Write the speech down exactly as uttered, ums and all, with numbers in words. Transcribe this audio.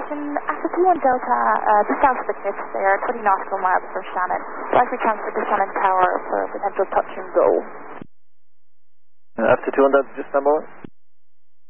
station, after T one Delta, uh, just south of the cliffs there, twenty nautical miles from Shannon. Likely transfer to Shannon Tower for a potential touch and go. Uh, after two one Delta, just stand by.